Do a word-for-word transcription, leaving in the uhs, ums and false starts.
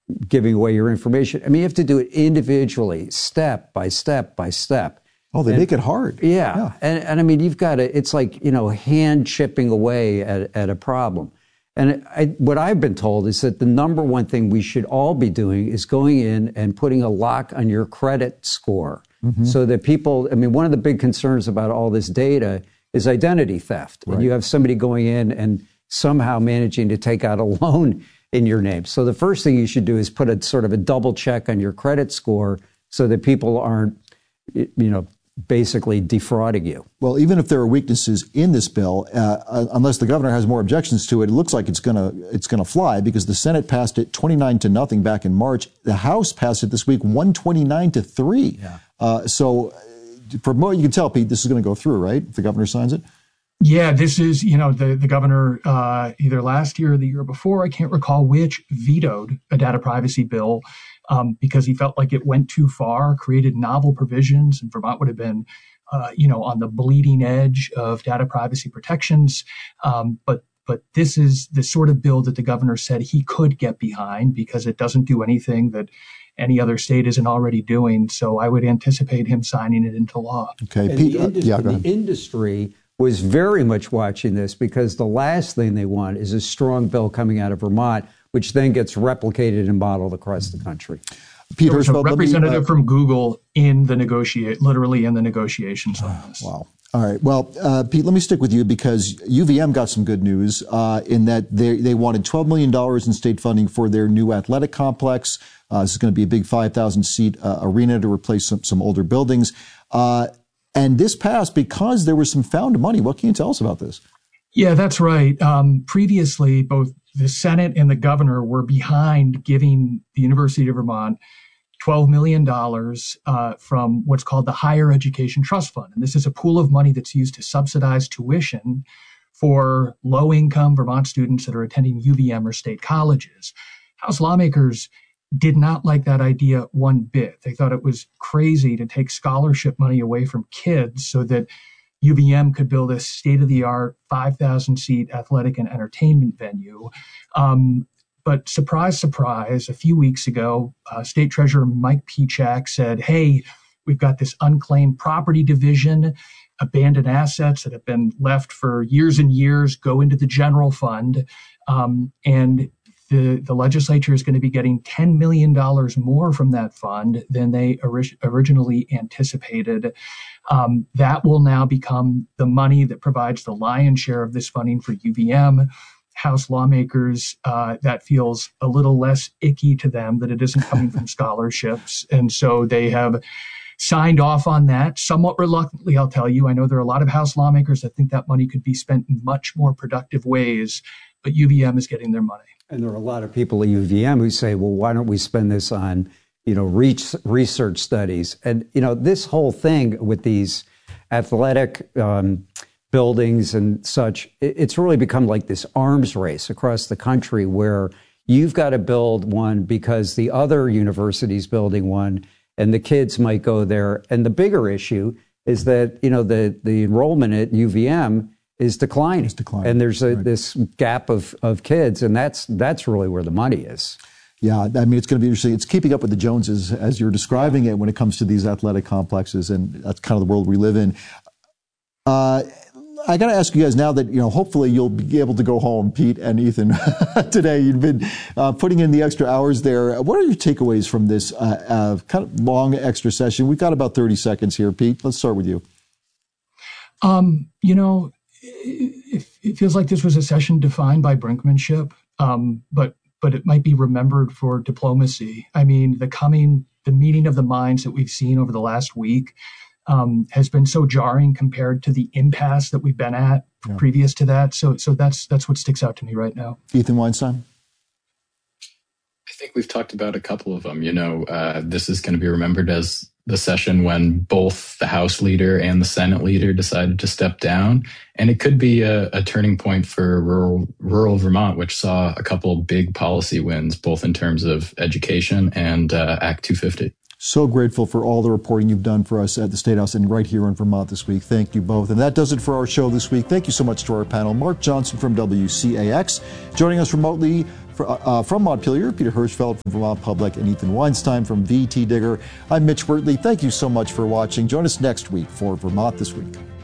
giving away your information. I mean, you have to do it individually, step by step by step. Oh, they and, make it hard. Yeah. yeah. And, and I mean, you've got to, it's like, you know, hand chipping away at, at a problem. And I, what I've been told is that the number one thing we should all be doing is going in and putting a lock on your credit score mm-hmm. so that people, I mean, one of the big concerns about all this data is identity theft. Right. And you have somebody going in and somehow managing to take out a loan in your name. So the first thing you should do is put a sort of a double check on your credit score so that people aren't, you know, basically defrauding you. Well, even if there are weaknesses in this bill, uh, unless the governor has more objections to it, it looks like it's gonna it's gonna fly because the Senate passed it twenty-nine to nothing back in March. The House passed it this week one twenty-nine to three. Yeah. Uh, so, from what you can tell, Pete, this is going to go through, right? If the governor signs it. Yeah, this is, you know, the, the governor uh, either last year or the year before, I can't recall which, vetoed a data privacy bill um, because he felt like it went too far, created novel provisions, and Vermont would have been, uh, you know, on the bleeding edge of data privacy protections. Um, but but this is the sort of bill that the governor said he could get behind because it doesn't do anything that any other state isn't already doing. So I would anticipate him signing it into law. Okay, and Pete, the industry, uh, yeah, go ahead. The industry was very much watching this because the last thing they want is a strong bill coming out of Vermont, which then gets replicated and modeled across the country. Pete there was Hirschfeld, a representative me, uh, from Google in the negotiate, literally in the negotiations on this. Wow. All right. Well, uh, Pete, let me stick with you because U V M got some good news uh, in that they they wanted twelve million dollars in state funding for their new athletic complex. Uh, this is going to be a big five thousand seat uh, arena to replace some, some older buildings. Uh, and this passed because there was some found money. What can you tell us about this? Yeah, that's right. Um, previously, both the Senate and the governor were behind giving the University of Vermont twelve million dollars uh, from what's called the Higher Education Trust Fund. And this is a pool of money that's used to subsidize tuition for low-income Vermont students that are attending U V M or state colleges. House lawmakers did not like that idea one bit. They thought it was crazy to take scholarship money away from kids so that U V M could build a state-of-the-art five thousand seat athletic and entertainment venue. Um, but surprise, surprise, a few weeks ago, uh, State Treasurer Mike Pichak said, hey, we've got this unclaimed property division, abandoned assets that have been left for years and years go into the general fund. Um, and the, the legislature is going to be getting ten million dollars more from that fund than they ori- originally anticipated. Um, that will now become the money that provides the lion's share of this funding for U V M. House lawmakers, uh, that feels a little less icky to them that it isn't coming from scholarships. And so they have signed off on that somewhat reluctantly, I'll tell you. I know there are a lot of House lawmakers that think that money could be spent in much more productive ways, but U V M is getting their money. And there are a lot of people at U V M who say, well, why don't we spend this on, you know, research studies? And, you know, this whole thing with these athletic um, buildings and such, it's really become like this arms race across the country where you've got to build one because the other university's building one and the kids might go there. And the bigger issue is that, you know, the, the enrollment at U V M is declining. It's declining. And there's a, right. this gap of, of kids, and that's that's really where the money is. Yeah, I mean, it's going to be interesting. It's keeping up with the Joneses, as you're describing it, when it comes to these athletic complexes, and that's kind of the world we live in. Uh, I got to ask you guys now that, you know, hopefully you'll be able to go home, Pete and Ethan, today. You've been uh, putting in the extra hours there. What are your takeaways from this uh, uh, kind of long extra session? We've got about thirty seconds here. Pete, let's start with you. Um, you know, it, it feels like this was a session defined by brinkmanship, um, but but it might be remembered for diplomacy. I mean, the coming, the meeting of the minds that we've seen over the last week um, has been so jarring compared to the impasse that we've been at yeah. previous to that. So, so that's that's what sticks out to me right now. Ethan Weinstein. I think we've talked about a couple of them. You know, uh, this is going to be remembered as the session when both the House leader and the Senate leader decided to step down. And it could be a, a turning point for rural, rural Vermont, which saw a couple big policy wins, both in terms of education and uh, Act two fifty. So grateful for all the reporting you've done for us at the State House and right here in Vermont this week. Thank you both. And that does it for our show this week. Thank you so much to our panel. Mark Johnson from W C A X, joining us remotely For, uh, from Montpelier, Peter Hirschfeld from Vermont Public and Ethan Weinstein from V T Digger. I'm Mitch Wortley. Thank you so much for watching. Join us next week for Vermont This Week.